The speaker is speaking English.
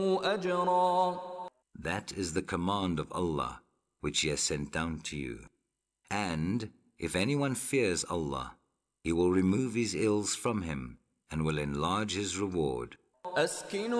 أجرا. That is the command of Allah, which He has sent down to you. And if anyone fears Allah, He will remove his ills from him and will enlarge his reward. أسكنوا